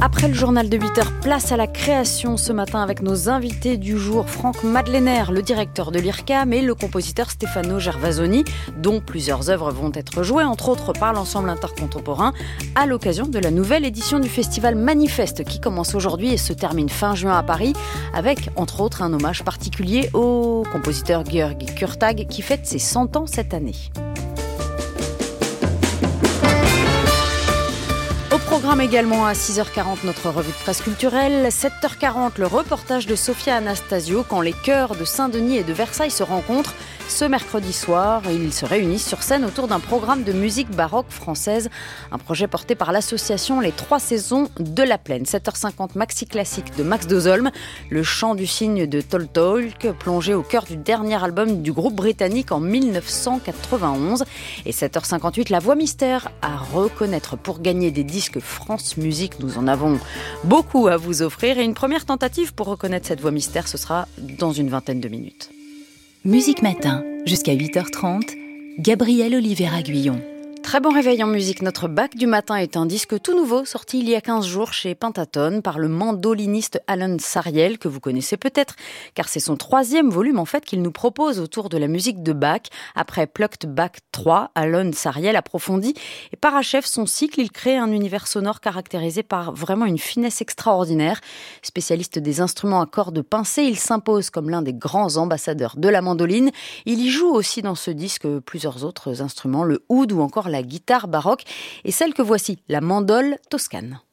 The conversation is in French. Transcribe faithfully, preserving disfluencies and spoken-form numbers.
Après le journal de huit heures, place à la création ce matin avec nos invités du jour, Franck Madlener, le directeur de l'I R C A M, et le compositeur Stefano Gervasoni, dont plusieurs œuvres vont être jouées, entre autres par l'ensemble intercontemporain, à l'occasion de la nouvelle édition du festival Manifeste qui commence aujourd'hui et se termine fin juin à Paris, avec entre autres un hommage particulier au compositeur György Kurtág qui fête ses cent ans cette année. Au programme également à six heures quarante, notre revue de presse culturelle. sept heures quarante, le reportage de Sophia Anastasio quand les chœurs de Saint-Denis et de Versailles se rencontrent. Ce mercredi soir, ils se réunissent sur scène autour d'un programme de musique baroque française. Un projet porté par l'association Les Trois Saisons de la Plaine. sept heures cinquante, maxi classique de Max Dozolm. Le chant du cygne de Toltolk, plongé au cœur du dernier album du groupe britannique en dix-neuf cent quatre-vingt-onze. Et sept heures cinquante-huit, la voix mystère à reconnaître pour gagner des disques France Musique. Nous en avons beaucoup à vous offrir. Et une première tentative pour reconnaître cette voix mystère, ce sera dans une vingtaine de minutes. Musique Matin, jusqu'à huit heures trente, Gabriel Oliveira-Guillon. Très bon réveil en musique. Notre bac du matin est un disque tout nouveau, sorti il y a quinze jours chez Pentatone par le mandoliniste Alan Sariel, que vous connaissez peut-être, car c'est son troisième volume en fait qu'il nous propose autour de la musique de Bach. Après Plucked Bach trois, Alan Sariel approfondit et parachève son cycle. Il crée un univers sonore caractérisé par vraiment une finesse extraordinaire. Spécialiste des instruments à cordes pincées, il s'impose comme l'un des grands ambassadeurs de la mandoline. Il y joue aussi dans ce disque plusieurs autres instruments, le oud ou encore la guitare baroque, et celle que voici, la mandole toscane.